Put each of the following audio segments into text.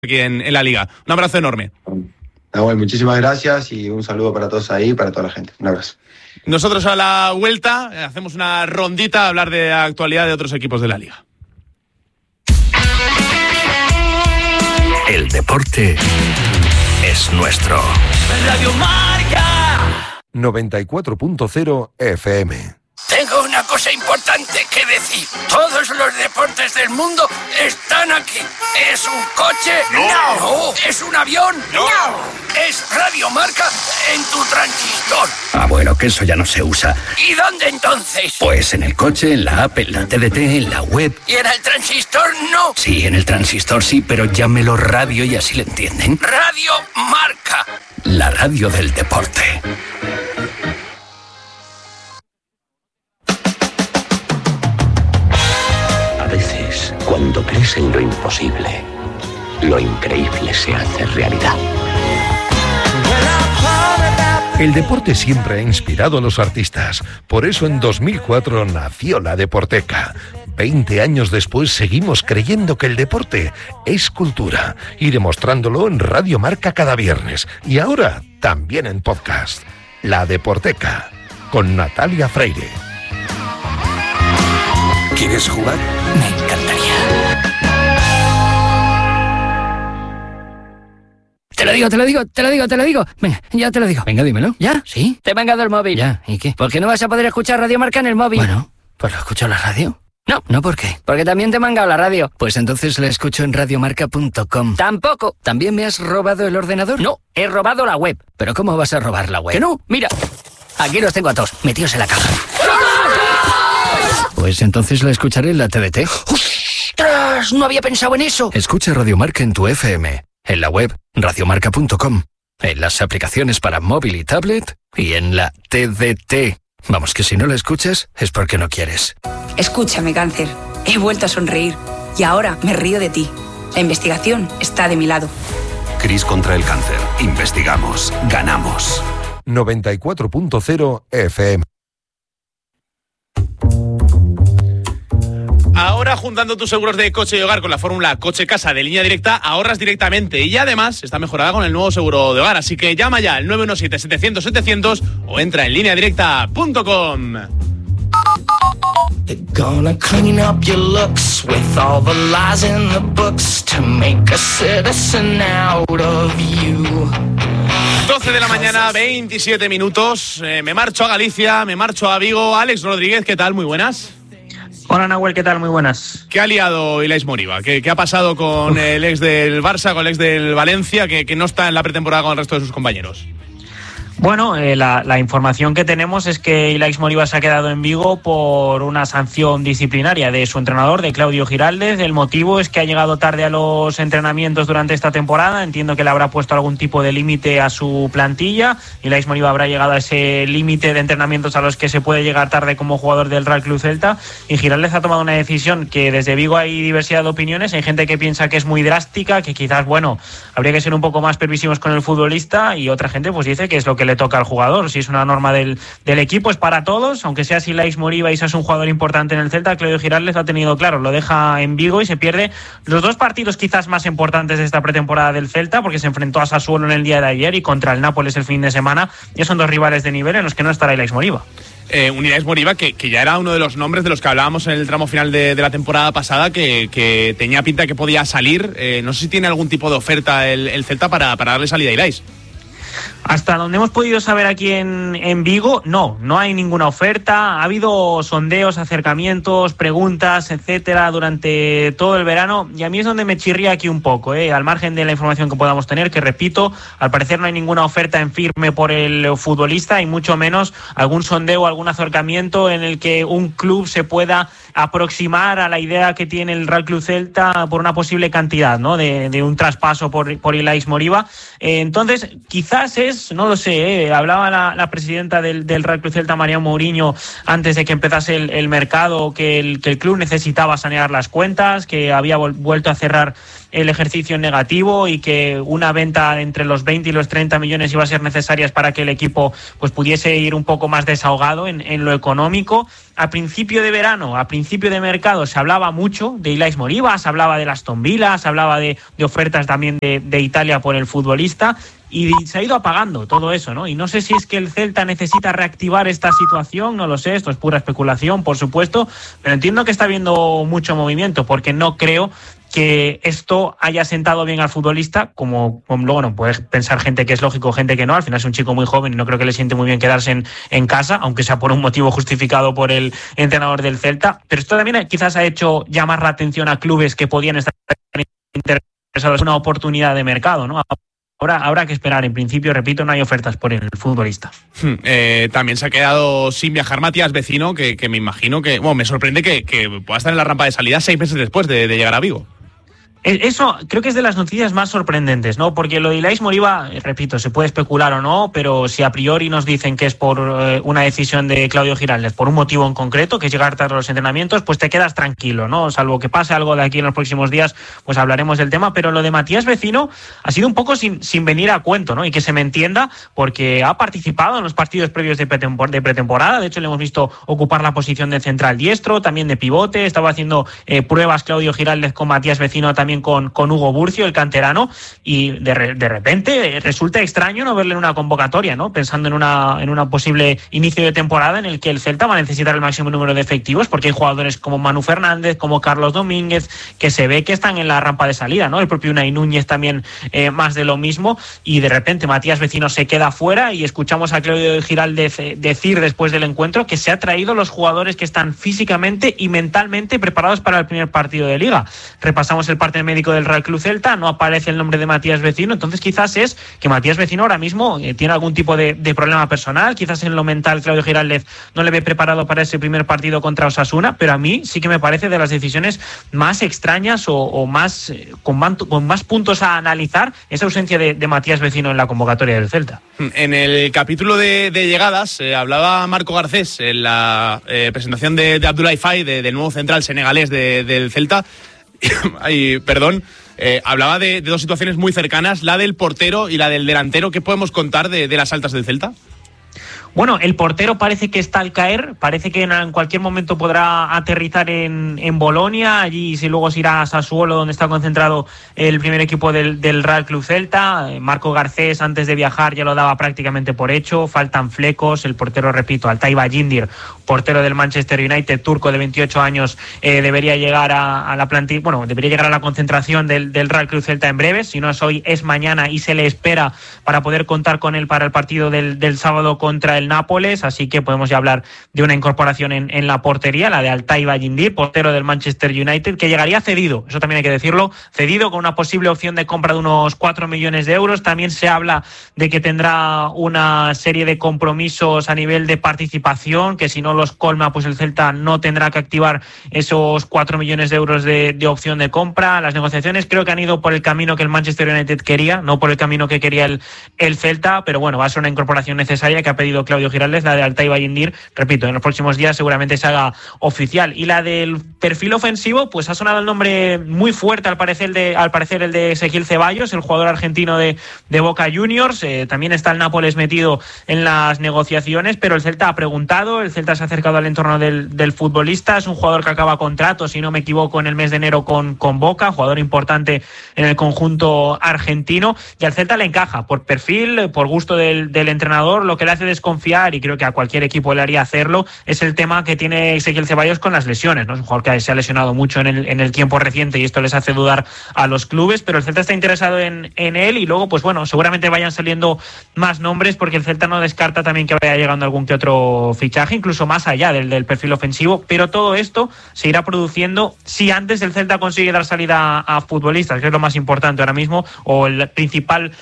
aquí en la Liga. Un abrazo enorme. Bueno, muchísimas gracias y un saludo para todos ahí y para toda la gente. Un abrazo. Nosotros a la vuelta hacemos una rondita a hablar de la actualidad de otros equipos de la Liga. El deporte es nuestro. Radio Marca 94.0 FM. Tengo una cosa importante que decir. Todos los deportes del mundo están aquí. ¿Es un coche? No. ¿Es un avión? No. ¿Es Radio Marca en tu transistor? Ah, bueno, que eso ya no se usa. ¿Y dónde entonces? Pues en el coche, en la app, en la TDT, en la web. ¿Y en el transistor no? Sí, en el transistor sí, pero llámelo radio y así le entienden. Radio Marca. La radio del deporte. Cuando crees en lo imposible, lo increíble se hace realidad. El deporte siempre ha inspirado a los artistas. Por eso en 2004 nació la Deporteca. 20 años después seguimos creyendo que el deporte es cultura y demostrándolo en Radio Marca cada viernes. Y ahora también en podcast. La Deporteca, con Natalia Freire. ¿Quieres jugar? Me encantaría. Te lo digo. Venga, ya te lo digo. Venga, dímelo. ¿Ya? ¿Sí? Te he mangado el móvil. Ya, ¿y qué? ¿Por qué no vas a poder escuchar Radio Marca en el móvil? Bueno, pues lo escucho en la radio. No, ¿por qué? Porque también te he mangado la radio. Pues entonces la escucho en radiomarca.com. Tampoco. ¿También me has robado el ordenador? No, he robado la web. ¿Pero cómo vas a robar la web? Que no, mira. Aquí los tengo a todos, metidos en la caja. Pues entonces la escucharé en la TDT. ¡Ostras! No había pensado en eso. Escucha Radio Marca en tu FM. En la web radiomarca.com, en las aplicaciones para móvil y tablet y en la TDT. Vamos, que si no la escuchas es porque no quieres. Escúchame, cáncer. He vuelto a sonreír y ahora me río de ti. La investigación está de mi lado. CRIS contra el cáncer. Investigamos. Ganamos. 94.0 FM. Ahora, juntando tus seguros de coche y hogar con la fórmula Coche-Casa de Línea Directa, ahorras directamente y además está mejorada con el nuevo seguro de hogar. Así que llama ya al 917-700-700 o entra en lineadirecta.com. They're gonna clean up your looks with all the lies in the books to make a citizen out of you. 12 de la mañana, 27 minutos. Me marcho a Galicia, me marcho a Vigo. Alex Rodríguez, ¿qué tal? Muy buenas. Hola Nahuel, ¿qué tal? Muy buenas. ¿Qué ha liado Ilaix Moriba? ¿Qué ha pasado con el ex del Barça, con el ex del Valencia, que no está en la pretemporada con el resto de sus compañeros? Bueno, la información que tenemos es que Ilaix Moriba se ha quedado en Vigo por una sanción disciplinaria de su entrenador, de Claudio Giraldez. El motivo es que ha llegado tarde a los entrenamientos durante esta temporada. Entiendo que le habrá puesto algún tipo de límite a su plantilla. Ilaix Moriba habrá llegado a ese límite de entrenamientos a los que se puede llegar tarde como jugador del Real Club Celta. Y Giraldez ha tomado una decisión que desde Vigo hay diversidad de opiniones. Hay gente que piensa que es muy drástica, que quizás, bueno, habría que ser un poco más permisivos con el futbolista, y otra gente pues dice que es lo que le toca al jugador. Si es una norma del equipo, es para todos, aunque sea si Ilaix Moriba y seas un jugador importante en el Celta. Claudio Giraldez lo ha tenido claro, lo deja en Vigo y se pierde los dos partidos quizás más importantes de esta pretemporada del Celta, porque se enfrentó a Sassuolo en el día de ayer y contra el Nápoles el fin de semana. Ya son dos rivales de nivel en los que no estará Ilaix Moriba. Un Ilaix Moriba que ya era uno de los nombres de los que hablábamos en el tramo final de la temporada pasada, que tenía pinta que podía salir. No sé si tiene algún tipo de oferta el Celta para darle salida a Ilaix. Hasta donde hemos podido saber aquí en Vigo, no hay ninguna oferta. Ha habido sondeos, acercamientos, preguntas, etcétera, durante todo el verano, y a mí es donde me chirría aquí un poco, al margen de la información que podamos tener, que repito, al parecer no hay ninguna oferta en firme por el futbolista, y mucho menos algún sondeo, algún acercamiento en el que un club se pueda aproximar a la idea que tiene el Real Club Celta por una posible cantidad, ¿no?, de un traspaso por Ilaix Moriba. Entonces, quizás no lo sé, hablaba la presidenta del Real Club Celta, María Mourinho, antes de que empezase el mercado, que el club necesitaba sanear las cuentas, que había vuelto a cerrar el ejercicio en negativo y que una venta entre los 20 y los 30 millones iba a ser necesaria para que el equipo pues pudiese ir un poco más desahogado en lo económico. A principio de verano, a principio de mercado, se hablaba mucho de Ilais Moriba, se hablaba de Aston Villa, se hablaba de ofertas también de Italia por el futbolista, y se ha ido apagando todo eso, ¿no? Y no sé si es que el Celta necesita reactivar esta situación, no lo sé, esto es pura especulación, por supuesto, pero entiendo que está habiendo mucho movimiento, porque no creo que esto haya sentado bien al futbolista, como luego no puedes pensar gente que es lógico, gente que no. Al final es un chico muy joven y no creo que le siente muy bien quedarse en casa, aunque sea por un motivo justificado por el entrenador del Celta. Pero esto también quizás ha hecho llamar la atención a clubes que podían estar interesados en una oportunidad de mercado, ¿no? Ahora habrá que esperar. En principio, repito, no hay ofertas por el futbolista. También se ha quedado sin viajar Matías Vecino, que me imagino que... Bueno, me sorprende que pueda estar en la rampa de salida 6 meses después de llegar a Vigo. Eso creo que es de las noticias más sorprendentes, ¿no? Porque lo de Ilais Moriba, repito, se puede especular o no, pero si a priori nos dicen que es por una decisión de Claudio Giraldez, por un motivo en concreto, que es llegar tarde a los entrenamientos, pues te quedas tranquilo, ¿no? Salvo que pase algo de aquí en los próximos días, pues hablaremos del tema. Pero lo de Matías Vecino ha sido un poco sin venir a cuento, ¿no? Y que se me entienda, porque ha participado en los partidos previos de pretemporada. De hecho, le hemos visto ocupar la posición de central diestro, también de pivote. Estaba haciendo pruebas Claudio Giraldez con Matías Vecino, también con Hugo Burcio, el canterano, y de repente resulta extraño no verle en una convocatoria, ¿no? Pensando en una posible inicio de temporada en el que el Celta va a necesitar el máximo número de efectivos, porque hay jugadores como Manu Fernández, como Carlos Domínguez, que se ve que están en la rampa de salida, ¿no? El propio Unai Núñez también más de lo mismo, y de repente Matías Vecino se queda fuera, y escuchamos a Claudio Giraldez decir después del encuentro que se ha traído los jugadores que están físicamente y mentalmente preparados para el primer partido de Liga. Repasamos el parte médico del Real Club Celta, no aparece el nombre de Matías Vecino, entonces quizás es que Matías Vecino ahora mismo tiene algún tipo de problema personal, quizás en lo mental Claudio Giraldez no le ve preparado para ese primer partido contra Osasuna, pero a mí sí que me parece de las decisiones más extrañas o más con más puntos a analizar esa ausencia de Matías Vecino en la convocatoria del Celta. En el capítulo de llegadas hablaba Marco Garcés en la presentación de Abdoulaye Faye, del nuevo central senegalés del Celta. Ay, perdón, hablaba de dos situaciones muy cercanas, la del portero y la del delantero. ¿Qué podemos contar de las altas del Celta? Bueno, el portero parece que está al caer, parece que en cualquier momento podrá aterrizar en Bolonia, allí si luego se irá a Sassuolo, donde está concentrado el primer equipo del Real Club Celta. Marco Garcés antes de viajar ya lo daba prácticamente por hecho, faltan flecos. El portero, repito, Altay Bayindir, portero del Manchester United, turco de 28 años, debería llegar a la plantilla, bueno, debería llegar a la concentración del Real Club Celta en breve, si no es hoy es mañana, y se le espera para poder contar con él para el partido del sábado contra el Nápoles, así que podemos ya hablar de una incorporación en la portería, la de Altay Bayindir, portero del Manchester United, que llegaría cedido, eso también hay que decirlo, cedido con una posible opción de compra de unos 4 millones de euros. También se habla de que tendrá una serie de compromisos a nivel de participación, que si no los colma, pues el Celta no tendrá que activar esos 4 millones de euros de opción de compra. Las negociaciones creo que han ido por el camino que el Manchester United quería, no por el camino que quería el Celta, pero bueno, va a ser una incorporación necesaria que ha pedido Claudio Giraldez, la de Altay Bayindir. Repito, en los próximos días seguramente se haga oficial. Y la del perfil ofensivo, pues ha sonado el nombre muy fuerte al parecer el de Ezequiel Ceballos, el jugador argentino de Boca Juniors. También está el Nápoles metido en las negociaciones, pero el Celta ha preguntado, el Celta se ha acercado al entorno del futbolista. Es un jugador que acaba contrato, si no me equivoco, en el mes de enero con Boca, jugador importante en el conjunto argentino, y al Celta le encaja por perfil, por gusto del entrenador. Lo que le hace desconfiar, y creo que a cualquier equipo le haría hacerlo, es el tema que tiene Ezequiel Ceballos con las lesiones, ¿no? Es un jugador que se ha lesionado mucho en el tiempo reciente y esto les hace dudar a los clubes, pero el Celta está interesado en él, y luego pues bueno, seguramente vayan saliendo más nombres, porque el Celta no descarta también que vaya llegando algún que otro fichaje, incluso más allá del perfil ofensivo, pero todo esto se irá produciendo si antes el Celta consigue dar salida a futbolistas, que es lo más importante ahora mismo, o el principal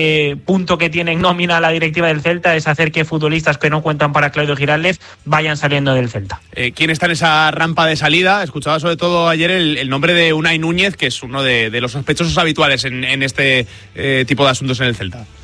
punto que tiene en nómina la directiva del Celta es hacer que futbolistas que no cuentan para Claudio Giraldez vayan saliendo del Celta. ¿Quién está en esa rampa de salida? Escuchaba sobre todo ayer el nombre de Unai Núñez, que es uno de los sospechosos habituales en este tipo de asuntos en el Celta.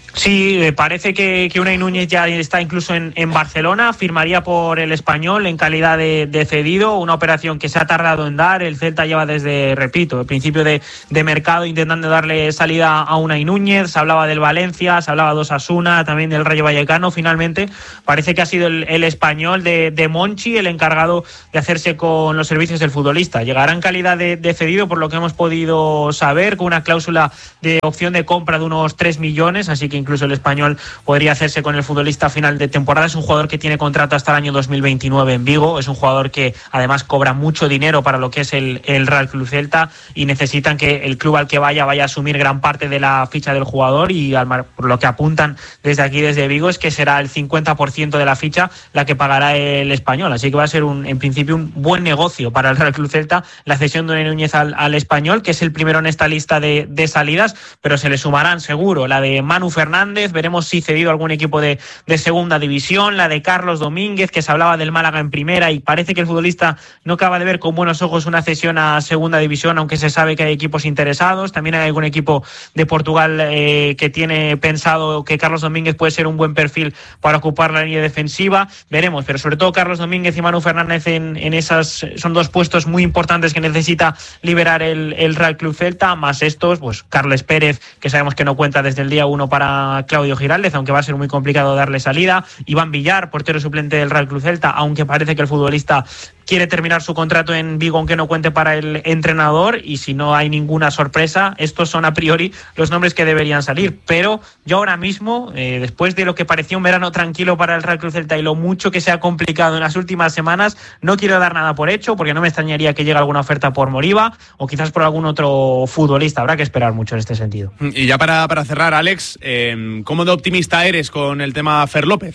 Sí, parece que Unai Núñez ya está incluso en Barcelona, firmaría por el Español en calidad de cedido, una operación que se ha tardado en dar. El Celta lleva desde, repito, el principio de mercado intentando darle salida a Unai Núñez. Se hablaba del Valencia, se hablaba de Osasuna, también del Rayo Vallecano. Finalmente parece que ha sido el Español de Monchi el encargado de hacerse con los servicios del futbolista. Llegará en calidad de cedido, por lo que hemos podido saber, con una cláusula de opción de compra de unos 3 millones, así que incluso el Español podría hacerse con el futbolista a final de temporada. Es un jugador que tiene contrato hasta el año 2029 en Vigo, es un jugador que además cobra mucho dinero para lo que es el Real Club Celta, y necesitan que el club al que vaya a asumir gran parte de la ficha del jugador, y por lo que apuntan desde aquí, desde Vigo, es que será el 50% de la ficha la que pagará el Español, así que va a ser en principio un buen negocio para el Real Club Celta la cesión de Unai Núñez al Español, que es el primero en esta lista de salidas, pero se le sumarán seguro la de Manu Fernández, veremos si cedido a algún equipo de segunda división, la de Carlos Domínguez, que se hablaba del Málaga en primera, y parece que el futbolista no acaba de ver con buenos ojos una cesión a segunda división, aunque se sabe que hay equipos interesados. También hay algún equipo de Portugal que tiene pensado que Carlos Domínguez puede ser un buen perfil para ocupar la línea defensiva, veremos, pero sobre todo Carlos Domínguez y Manu Fernández en esas son dos puestos muy importantes que necesita liberar el Real Club Celta, más estos, pues Carles Pérez, que sabemos que no cuenta desde el día 1 para Claudio Giraldez, aunque va a ser muy complicado darle salida. Iván Villar, portero suplente del Real Club Celta, aunque parece que el futbolista quiere terminar su contrato en Vigo aunque no cuente para el entrenador, y si no hay ninguna sorpresa, estos son a priori los nombres que deberían salir. Pero yo ahora mismo, después de lo que parecía un verano tranquilo para el Real Club Celta y lo mucho que se ha complicado en las últimas semanas, no quiero dar nada por hecho, porque no me extrañaría que llegue alguna oferta por Moriba o quizás por algún otro futbolista. Habrá que esperar mucho en este sentido. Y ya para cerrar, Alex, ¿cómo de optimista eres con el tema Fer López?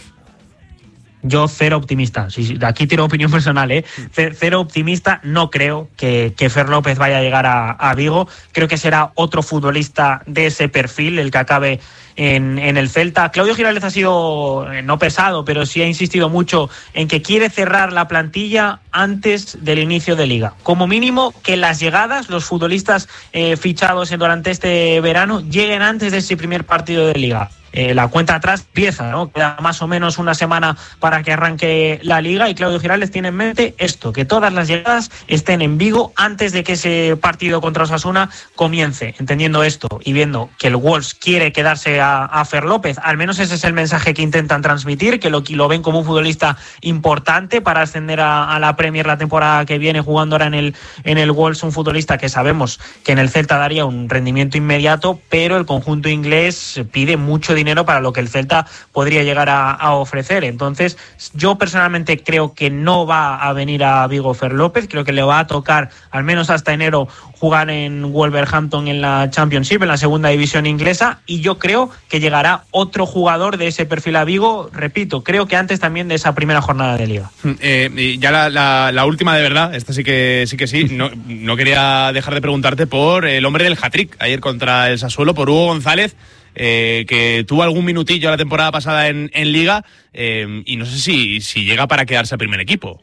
Yo cero optimista, sí, aquí tiro opinión personal, cero optimista. No creo que Fer López vaya a llegar a Vigo, creo que será otro futbolista de ese perfil el que acabe en el Celta. Claudio Giraldez ha sido, no pesado, pero sí ha insistido mucho en que quiere cerrar la plantilla antes del inicio de Liga. Como mínimo, que las llegadas, los futbolistas fichados durante este verano, lleguen antes de ese primer partido de Liga. La cuenta atrás empieza, ¿no? Queda más o menos una semana para que arranque la Liga, y Claudio Giraldez tiene en mente esto, que todas las llegadas estén en Vigo antes de que ese partido contra Osasuna comience. Entendiendo esto y viendo que el Wolves quiere quedarse a Fer López, al menos ese es el mensaje que intentan transmitir, que lo ven como un futbolista importante para ascender a la Premier la temporada que viene, jugando ahora en el Wolves, un futbolista que sabemos que en el Celta daría un rendimiento inmediato, pero el conjunto inglés pide mucho dinero para lo que el Celta podría llegar a ofrecer. Entonces, yo personalmente creo que no va a venir a Vigo Fer López, creo que le va a tocar al menos hasta enero jugar en Wolverhampton en la Championship, en la segunda división inglesa, y yo creo que llegará otro jugador de ese perfil a Vigo, repito, creo que antes también de esa primera jornada de Liga. Y ya la última de verdad, esta sí que sí, no quería dejar de preguntarte por el hombre del hat-trick ayer contra el Sassuolo, por Hugo González, que tuvo algún minutillo la temporada pasada en Liga, y no sé si llega para quedarse al primer equipo.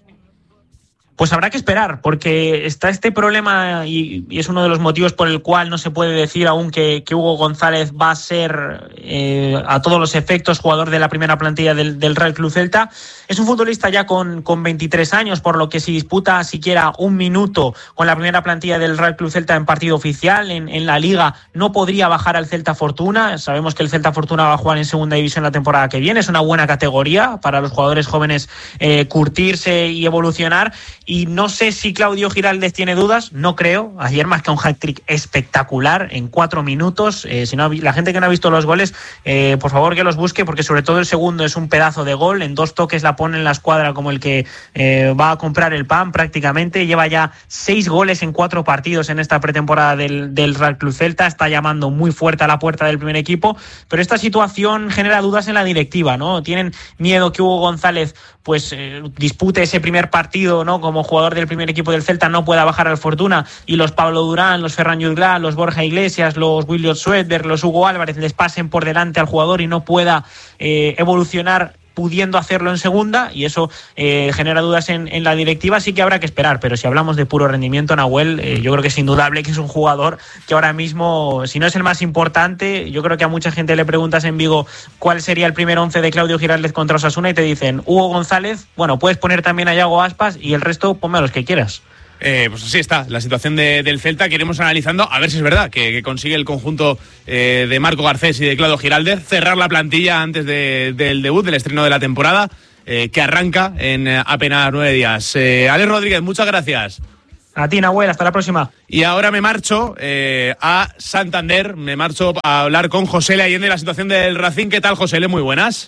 Pues habrá que esperar, porque está este problema y es uno de los motivos por el cual no se puede decir aún que Hugo González va a ser a todos los efectos jugador de la primera plantilla del Real Club Celta. Es un futbolista ya con 23 años, por lo que si disputa siquiera un minuto con la primera plantilla del Real Club Celta en partido oficial, en la Liga, no podría bajar al Celta Fortuna. Sabemos que el Celta Fortuna va a jugar en segunda división la temporada que viene, es una buena categoría para los jugadores jóvenes curtirse y evolucionar. Y no sé si Claudio Giraldez tiene dudas, no creo. Ayer marca un hat-trick espectacular en 4 minutos. Si no, la gente que no ha visto los goles, por favor que los busque, porque sobre todo el segundo es un pedazo de gol. En 2 toques la pone en la escuadra como el que va a comprar el pan prácticamente. Lleva ya 6 goles en 4 partidos en esta pretemporada del Real Club Celta. Está llamando muy fuerte a la puerta del primer equipo, pero esta situación genera dudas en la directiva, ¿no? Tienen miedo que Hugo González pues dispute ese primer partido, ¿no? Como jugador del primer equipo del Celta, no pueda bajar al Fortuna, y los Pablo Durán, los Ferran Jurglà, los Borja Iglesias, los William Swedberg, los Hugo Álvarez les pasen por delante al jugador y no pueda evolucionar pudiendo hacerlo en segunda, y eso genera dudas en la directiva. Sí que habrá que esperar, pero si hablamos de puro rendimiento, Nahuel, yo creo que es indudable que es un jugador que ahora mismo, si no es el más importante, yo creo que a mucha gente le preguntas en Vigo cuál sería el primer 11 de Claudio Giraldez contra Osasuna y te dicen Hugo González, bueno, puedes poner también a Yago Aspas y el resto ponme a los que quieras. Pues así está la situación del Celta, que iremos analizando a ver si es verdad que consigue el conjunto de Marco Garcés y de Claudio Giraldez cerrar la plantilla antes del debut, del estreno de la temporada, que arranca en apenas 9 días. Alex Rodríguez, muchas gracias. A ti, Nahuel, hasta la próxima. Y ahora me marcho a Santander, me marcho a hablar con José Allende de la situación del Racing. ¿Qué tal, José? Muy buenas.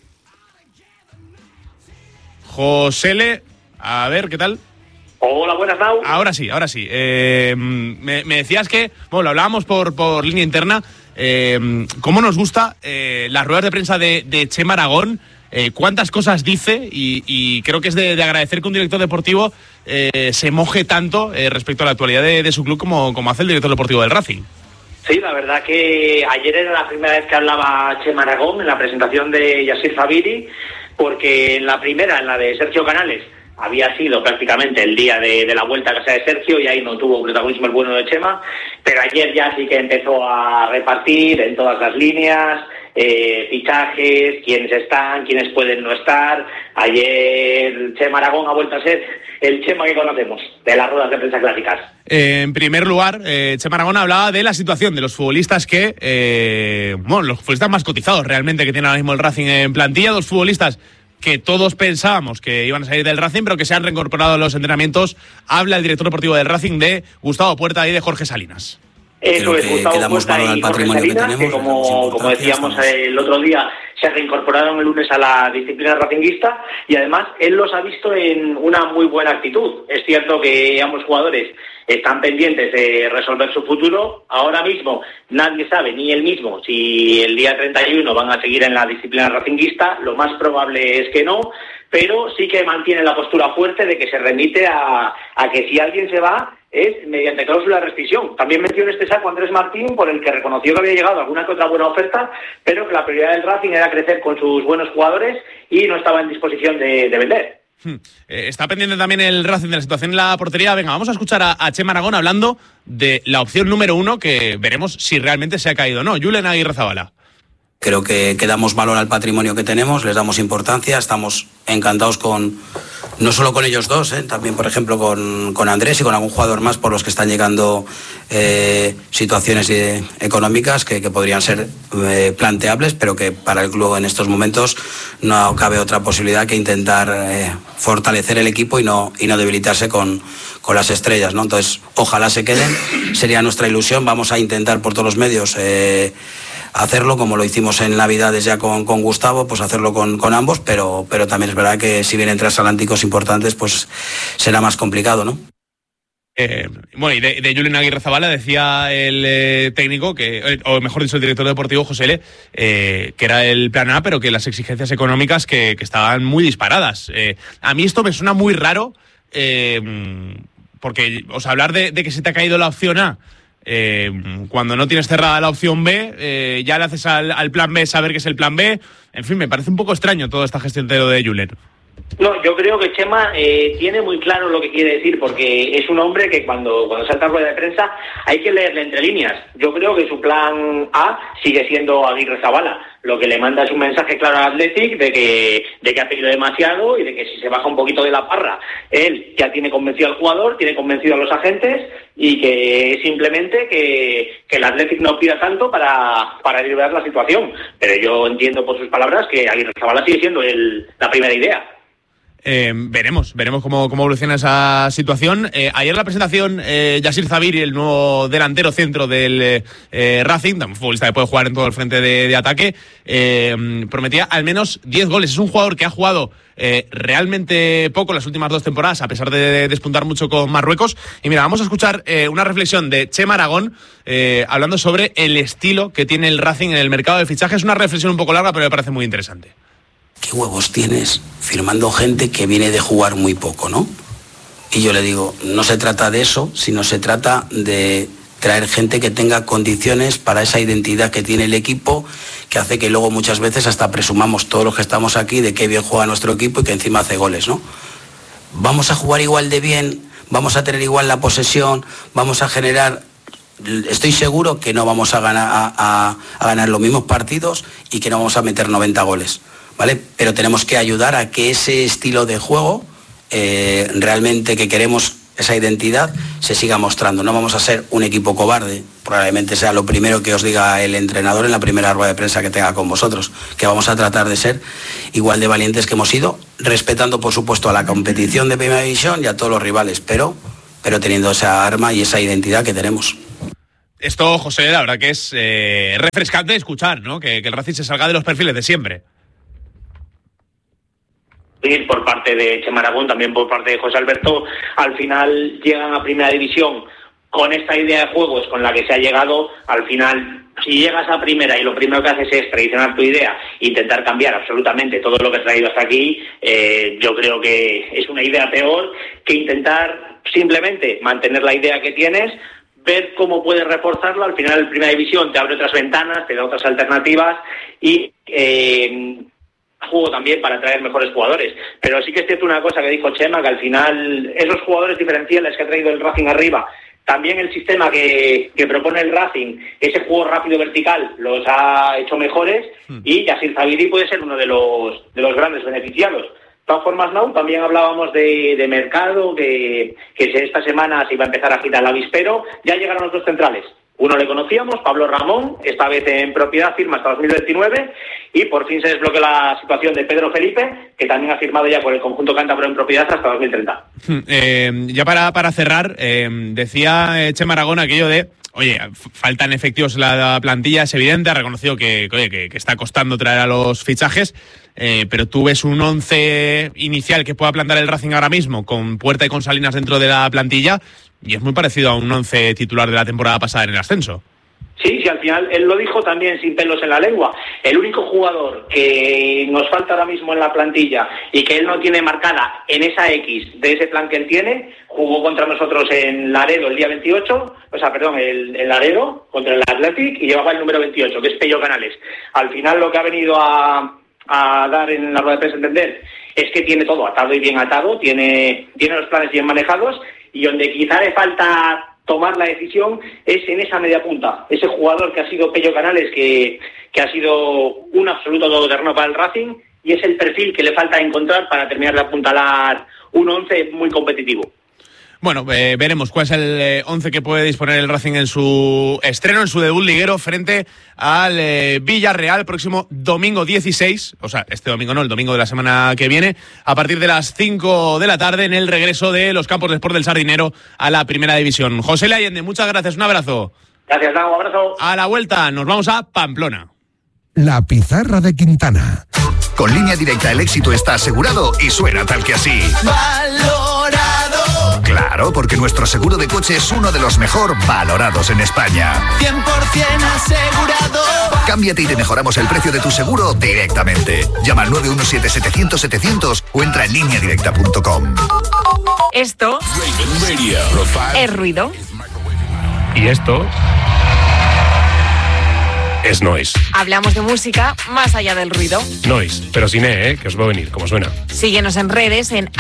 José, a ver, ¿qué tal? Hola, buenas, Nau. Ahora sí. Me decías que, bueno, lo hablábamos por línea interna, cómo nos gusta las ruedas de prensa de Chema Aragón, cuántas cosas dice, y creo que es de agradecer que un director deportivo se moje tanto respecto a la actualidad de su club como hace el director deportivo del Racing. Sí, la verdad que ayer era la primera vez que hablaba Chema Aragón en la presentación de Yasir Zabiri, porque en la primera, en la de Sergio Canales, había sido prácticamente el día de la vuelta a casa de Sergio y ahí no tuvo protagonismo el bueno de Chema, pero ayer ya sí que empezó a repartir en todas las líneas, fichajes, quiénes están, quiénes pueden no estar. Ayer Chema Aragón ha vuelto a ser el Chema que conocemos, de las ruedas de prensa clásicas. En primer lugar, Chema Aragón hablaba de la situación de los futbolistas los futbolistas más cotizados realmente que tiene ahora mismo el Racing en plantilla, dos futbolistas que todos pensábamos que iban a salir del Racing, pero que se han reincorporado a los entrenamientos. Habla el director deportivo del Racing de Gustavo Puerta y de Jorge Salinas. Eso es, Gustavo Puerta y Jorge Salinas, que como decíamos el otro día, se reincorporaron el lunes a la disciplina racinguista, y además él los ha visto en una muy buena actitud. Es cierto que ambos jugadores están pendientes de resolver su futuro. Ahora mismo nadie sabe, ni él mismo, si el día 31 van a seguir en la disciplina racinguista. Lo más probable es que no, pero sí que mantiene la postura fuerte de que se remite a que si alguien se va es mediante cláusula de rescisión. También metió en este saco Andrés Martín, por el que reconoció que había llegado alguna que otra buena oferta, pero que la prioridad del Racing era crecer con sus buenos jugadores y no estaba en disposición de vender. Está pendiente también el Racing de la situación en la portería. Venga, vamos a escuchar a Chema Aragón hablando de la opción número 1, que veremos si realmente se ha caído o no. Julen Aguirrezabala. Creo que damos valor al patrimonio que tenemos, les damos importancia, estamos encantados no solo con ellos dos, también por ejemplo con Andrés y con algún jugador más, por los que están llegando situaciones económicas que podrían ser planteables, pero que para el club en estos momentos no cabe otra posibilidad que intentar fortalecer el equipo y no debilitarse con las estrellas, ¿no? Entonces, ojalá se queden, sería nuestra ilusión. Vamos a intentar por todos los medios hacerlo, como lo hicimos en Navidades ya con Gustavo, pues hacerlo con ambos, pero también es verdad que si vienen transatlánticos importantes, pues será más complicado, ¿no? Bueno, y de Julen Aguirrezabala decía el técnico, o mejor dicho, el director deportivo, José L., que era el plan A, pero que las exigencias económicas que estaban muy disparadas. A mí esto me suena muy raro, porque hablar de que se te ha caído la opción A, cuando no tienes cerrada la opción B, ya le haces al plan B saber que es el plan B. En fin, me parece un poco extraño toda esta gestión de Julen. No, yo creo que Chema tiene muy claro lo que quiere decir, porque es un hombre que cuando salta a rueda de prensa hay que leerle entre líneas. Yo creo que su plan A sigue siendo Aguirrezabala. Lo que le manda es un mensaje claro al Athletic de que ha pedido demasiado y de que si se baja un poquito de la parra, él ya tiene convencido al jugador, tiene convencido a los agentes, y que simplemente que el Athletic no pida tanto para liberar la situación. Pero yo entiendo por sus palabras que Aguirrezabala sigue siendo la primera idea. Veremos cómo evoluciona esa situación. Ayer la presentación, Yasir Zabiri, el nuevo delantero centro del Racing, un futbolista que puede jugar en todo el frente de ataque, prometía al menos 10 goles. Es un jugador que ha jugado realmente poco las últimas 2 temporadas, a pesar de despuntar mucho con Marruecos. Y mira, vamos a escuchar una reflexión de Chema Aragón hablando sobre el estilo que tiene el Racing en el mercado de fichajes. Una reflexión un poco larga, pero me parece muy interesante. ¿Qué huevos tienes firmando gente que viene de jugar muy poco, no? Y yo le digo, no se trata de eso, sino se trata de traer gente que tenga condiciones para esa identidad que tiene el equipo, que hace que luego muchas veces hasta presumamos todos los que estamos aquí de qué bien juega nuestro equipo y que encima hace goles, ¿no? Vamos a jugar igual de bien, vamos a tener igual la posesión, vamos a generar... Estoy seguro que no vamos a ganar los mismos partidos y que no vamos a meter 90 goles, ¿vale? Pero tenemos que ayudar a que ese estilo de juego, realmente que queremos esa identidad, se siga mostrando. No vamos a ser un equipo cobarde, probablemente sea lo primero que os diga el entrenador en la primera rueda de prensa que tenga con vosotros, que vamos a tratar de ser igual de valientes que hemos sido, respetando por supuesto a la competición de Primera División y a todos los rivales, pero teniendo esa arma y esa identidad que tenemos. Esto, José, la verdad que es refrescante escuchar, ¿no? Que el Racing se salga de los perfiles de siempre. Por parte de Chema Aragón, también por parte de José Alberto, al final llegan a Primera División con esta idea de juegos con la que se ha llegado. Al final, si llegas a Primera y lo primero que haces es traicionar tu idea, intentar cambiar absolutamente todo lo que has traído hasta aquí, yo creo que es una idea peor que intentar simplemente mantener la idea que tienes, ver cómo puedes reforzarlo. Al final, Primera División te abre otras ventanas, te da otras alternativas y juego también para traer mejores jugadores. Pero sí que es cierto una cosa que dijo Chema, que al final esos jugadores diferenciales que ha traído el Racing arriba, también el sistema que propone el Racing, ese juego rápido vertical, los ha hecho mejores, y Yacir Zabiri puede ser uno de los grandes beneficiados. De todas formas, no, también hablábamos de mercado, que esta semana se iba a empezar a agitar el avispero. Ya llegaron los dos centrales. Uno le conocíamos, Pablo Ramón, esta vez en propiedad, firma hasta 2029, y por fin se desbloquea la situación de Pedro Felipe, que también ha firmado ya por el conjunto cántabro en propiedad hasta 2030. Ya para cerrar, decía Chema Aragón aquello de, oye, faltan efectivos en la plantilla, es evidente, ha reconocido que está costando traer a los fichajes, pero tú ves un 11 inicial que pueda plantar el Racing ahora mismo, con Puerta y con Salinas dentro de la plantilla, y es muy parecido a un 11 titular de la temporada pasada en el ascenso. Sí, al final él lo dijo también sin pelos en la lengua. El único jugador que nos falta ahora mismo en la plantilla y que él no tiene marcada en esa X de ese plan que él tiene, jugó contra nosotros en Laredo el día 28, el Laredo contra el Athletic, y llevaba el número 28, que es Pello Canales. Al final lo que ha venido a dar en la rueda de prensa entender es que tiene todo atado y bien atado, tiene los planes bien manejados, y donde quizá le falta tomar la decisión es en esa media punta, ese jugador que ha sido Pello Canales, que ha sido un absoluto todoterreno para el Racing, y es el perfil que le falta encontrar para terminar de apuntalar un 11 muy competitivo. Bueno, veremos cuál es el 11 que puede disponer el Racing en su estreno, en su debut liguero frente al Villarreal próximo domingo 16, o sea, este domingo no, el domingo de la semana que viene, a partir de las 5 de la tarde en el regreso de los campos de Sport del Sardinero a la Primera División. José L. Allende, muchas gracias, un abrazo. Gracias, Dago, un abrazo. A la vuelta nos vamos a Pamplona. La pizarra de Quintana. Con Línea Directa el éxito está asegurado y suena tal que así. Valorado. Claro, porque nuestro seguro de coche es uno de los mejor valorados en España. 100% asegurado. Cámbiate y te mejoramos el precio de tu seguro directamente. Llama al 917-700-700 o entra en lineadirecta.com. Esto es ruido. Y esto es noise. Hablamos de música más allá del ruido. Noise, pero sin que os va a venir, como suena. Síguenos en redes en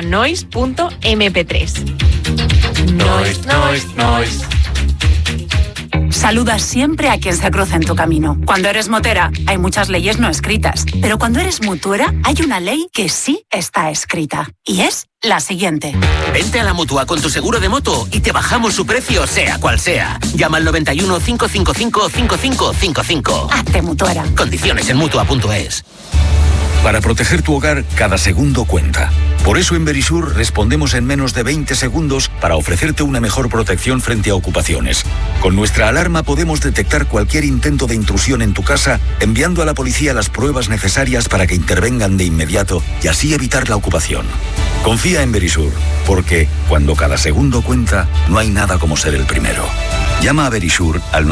@noise.mp3. Noise. Saluda siempre a quien se cruza en tu camino. Cuando eres motera, hay muchas leyes no escritas. Pero cuando eres mutuera, hay una ley que sí está escrita. Y es la siguiente. Vente a la Mutua con tu seguro de moto y te bajamos su precio, sea cual sea. Llama al 91 555 5555. Hazte mutuera. Condiciones en Mutua.es. Para proteger tu hogar, cada segundo cuenta. Por eso en Verisur respondemos en menos de 20 segundos para ofrecerte una mejor protección frente a ocupaciones. Con nuestra alarma podemos detectar cualquier intento de intrusión en tu casa, enviando a la policía las pruebas necesarias para que intervengan de inmediato y así evitar la ocupación. Confía en Verisur, porque cuando cada segundo cuenta, no hay nada como ser el primero. Llama a Verisur al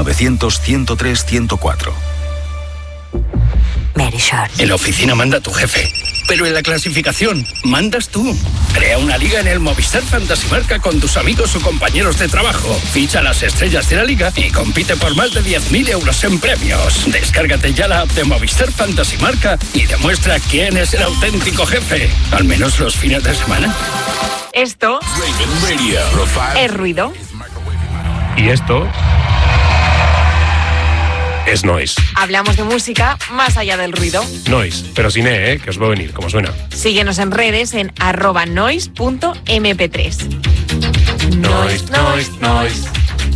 900-103-104. Verisur. En la oficina manda tu jefe. pero en la clasificación mandas tú. Crea una liga en el Movistar Fantasy Marca con tus amigos o compañeros de trabajo. Ficha las estrellas de la liga y compite por más de 10.000 euros en premios. Descárgate ya la app de Movistar Fantasy Marca y demuestra quién es el auténtico jefe. Al menos los fines de semana. Esto es ruido. Y esto es noise. Hablamos de música más allá del ruido. Noise, pero sin E, que os va a venir, como suena. Síguenos en redes en @noise.mp3. Noise.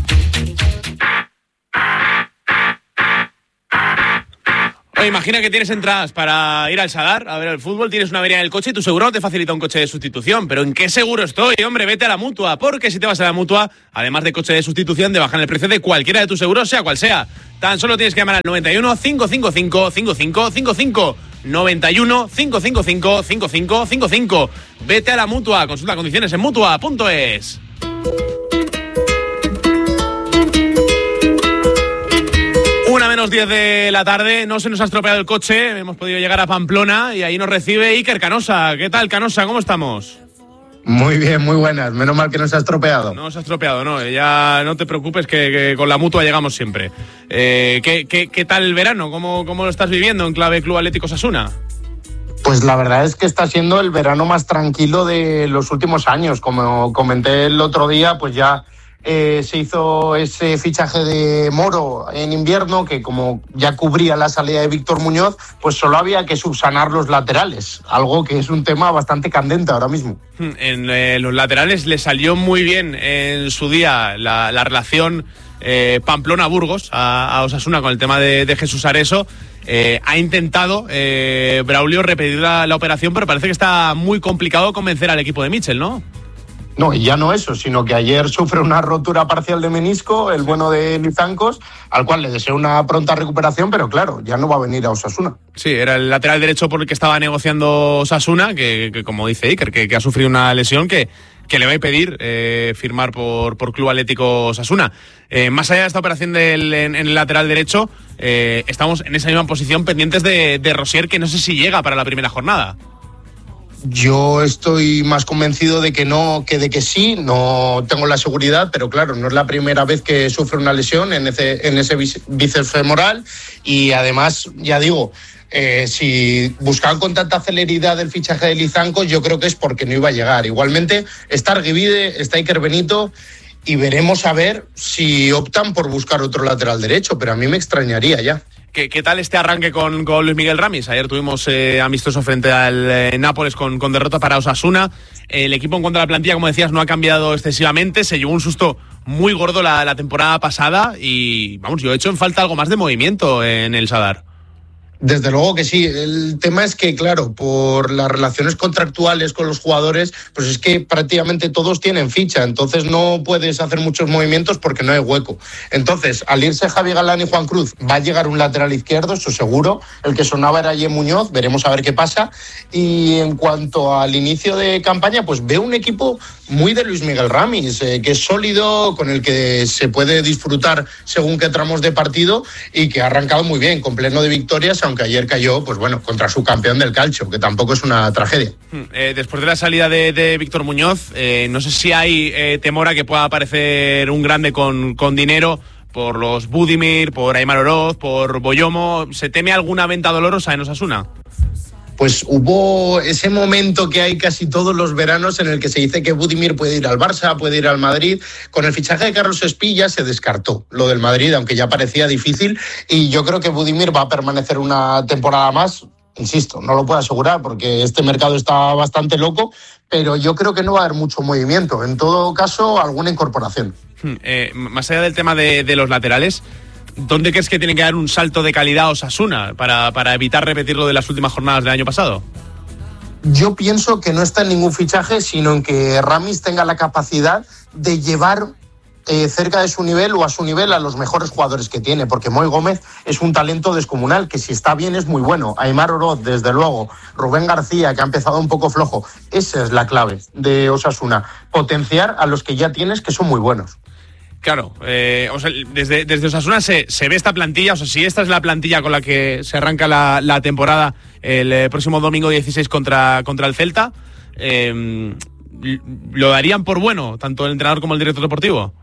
Oye, imagina que tienes entradas para ir al Sadar a ver el fútbol, tienes una avería en el coche y tu seguro te facilita un coche de sustitución. ¿Pero en qué seguro estoy? Hombre, vete a la Mutua, porque si te vas a la Mutua, además de coche de sustitución, te bajan el precio de cualquiera de tus seguros, sea cual sea. Tan solo tienes que llamar al 91 555 5555. 91 555 5555. Vete a la Mutua, consulta condiciones en mutua.es. 1:10 de la tarde, no se nos ha estropeado el coche, hemos podido llegar a Pamplona y ahí nos recibe Iker Canosa. ¿Qué tal, Canosa? ¿Cómo estamos? Muy bien, muy buenas. Menos mal que no se ha estropeado. No se ha estropeado, no. Ya no te preocupes que con la Mutua llegamos siempre. ¿Qué tal el verano? ¿Cómo lo estás viviendo en clave Club Atlético Osasuna? Pues la verdad es que está siendo el verano más tranquilo de los últimos años. Como comenté el otro día, pues ya se hizo ese fichaje de Moro en invierno, que como ya cubría la salida de Víctor Muñoz, pues solo había que subsanar los laterales, algo que es un tema bastante candente ahora mismo. En los laterales le salió muy bien en su día la relación Pamplona-Burgos a Osasuna con el tema de Jesús Areso. Ha intentado Braulio repetir la operación, pero parece que está muy complicado convencer al equipo de Mitchell, ¿no? No, y ya no eso, sino que ayer sufre una rotura parcial de menisco, el bueno de Lizancos, al cual le deseo una pronta recuperación, pero claro, ya no va a venir a Osasuna. Sí, era el lateral derecho por el que estaba negociando Osasuna, que como dice Iker, que ha sufrido una lesión que le va a impedir firmar por Club Atlético Osasuna. Más allá de esta operación en el lateral derecho, estamos en esa misma posición pendientes de Rosier, que no sé si llega para la primera jornada. Yo estoy más convencido de que no, que de que sí, no tengo la seguridad, pero claro, no es la primera vez que sufre una lesión en ese bíceps femoral y además, ya digo, si buscaban con tanta celeridad el fichaje de Lizancos, yo creo que es porque no iba a llegar. Igualmente, está Arguivide, está Iker Benito y veremos a ver si optan por buscar otro lateral derecho, pero a mí me extrañaría ya. ¿Qué tal este arranque con Luis Miguel Ramis? Ayer tuvimos amistoso frente al Nápoles con derrota para Osasuna. El equipo en cuanto a la plantilla, como decías, no ha cambiado excesivamente. Se llevó un susto muy gordo la temporada pasada y, vamos, yo he hecho en falta algo más de movimiento en el Sadar. Desde luego que sí. El tema es que, claro, por las relaciones contractuales con los jugadores, pues es que prácticamente todos tienen ficha, entonces no puedes hacer muchos movimientos porque no hay hueco. Entonces, al irse Javi Galán y Juan Cruz, va a llegar un lateral izquierdo, eso seguro. El que sonaba era Ye Muñoz, veremos a ver qué pasa. Y en cuanto al inicio de campaña, pues veo un equipo muy de Luis Miguel Ramis, que es sólido, con el que se puede disfrutar según qué tramos de partido y que ha arrancado muy bien, con pleno de victorias, aunque ayer cayó, pues bueno, contra su campeón del calcio, que tampoco es una tragedia. Después de la salida de Víctor Muñoz, no sé si hay temor a que pueda aparecer un grande con dinero por los Budimir, por Aimar Oroz, por Boyomo. ¿Se teme alguna venta dolorosa en Osasuna? Pues hubo ese momento que hay casi todos los veranos en el que se dice que Budimir puede ir al Barça, puede ir al Madrid. Con el fichaje de Carlos Espilla se descartó lo del Madrid, aunque ya parecía difícil, y yo creo que Budimir va a permanecer una temporada más. Insisto, no lo puedo asegurar porque este mercado está bastante loco, pero yo creo que no va a haber mucho movimiento. En todo caso, alguna incorporación. Más allá del tema de los laterales, ¿dónde crees que tiene que dar un salto de calidad Osasuna para evitar repetir lo de las últimas jornadas del año pasado? Yo pienso que no está en ningún fichaje, sino en que Ramis tenga la capacidad de llevar cerca de su nivel o a su nivel a los mejores jugadores que tiene, porque Moy Gómez es un talento descomunal, que si está bien es muy bueno. Aimar Oroz, desde luego. Rubén García, que ha empezado un poco flojo. Esa es la clave de Osasuna, potenciar a los que ya tienes, que son muy buenos. Claro, o sea, desde Osasuna se ve esta plantilla, o sea, si esta es la plantilla con la que se arranca la temporada el próximo domingo 16 contra el Celta, ¿lo darían por bueno, tanto el entrenador como el director deportivo?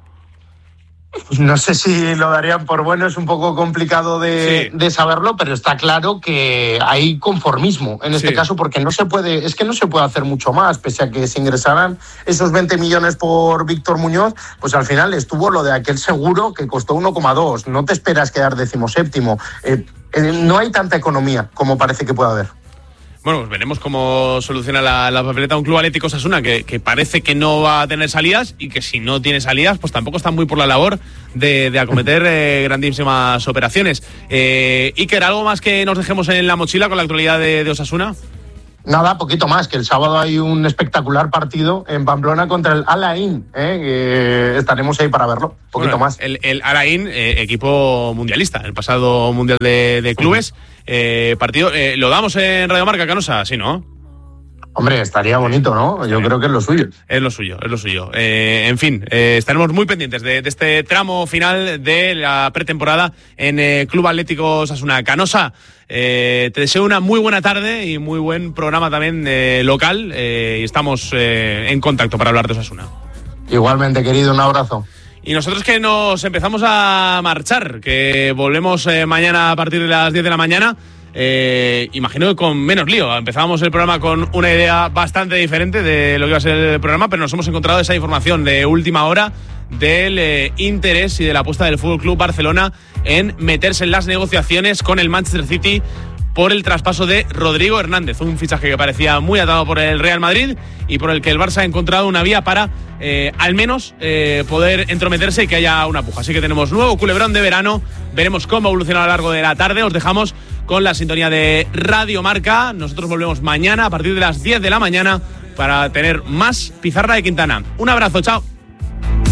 Pues no sé si lo darían por bueno, es un poco complicado de saberlo, pero está claro que hay conformismo en este caso, porque no se puede hacer mucho más, pese a que se ingresaran esos 20 millones por Víctor Muñoz, pues al final estuvo lo de aquel seguro que costó 1,2, no te esperas quedar 17º, no hay tanta economía como parece que puede haber. Bueno, pues veremos cómo soluciona la papeleta un Club Atlético Osasuna que parece que no va a tener salidas y que si no tiene salidas, pues tampoco está muy por la labor de acometer grandísimas operaciones. Iker, ¿algo más que nos dejemos en la mochila con la actualidad de Osasuna? Nada, poquito más, que el sábado hay un espectacular partido en Pamplona contra el Al-Ain, estaremos ahí para verlo, poquito más. El Al-Ain, equipo mundialista, el pasado Mundial de Clubes, partido, ¿lo damos en Radio Marca, Canosa? Sí, ¿no? Hombre, estaría bonito, ¿no? Yo creo que es lo suyo. Es lo suyo. En fin, estaremos muy pendientes de este tramo final de la pretemporada en Club Atlético Osasuna. Canosa, te deseo una muy buena tarde y muy buen programa también local y estamos en contacto para hablar de Osasuna. Igualmente, querido, un abrazo. Y nosotros que nos empezamos a marchar, que volvemos mañana a partir de las 10 de la mañana. Imagino que con menos lío. Empezábamos el programa con una idea bastante diferente de lo que iba a ser el programa, pero nos hemos encontrado esa información de última hora del interés y de la apuesta del Fútbol Club Barcelona en meterse en las negociaciones con el Manchester City por el traspaso de Rodrigo Hernández, un fichaje que parecía muy atado por el Real Madrid y por el que el Barça ha encontrado una vía para al menos poder entrometerse y que haya una puja. Así que tenemos nuevo culebrón de verano, veremos cómo evoluciona a lo largo de la tarde. Os dejamos con la sintonía de Radio Marca. Nosotros volvemos mañana a partir de las 10 de la mañana para tener más Pizarra de Quintana. Un abrazo, chao.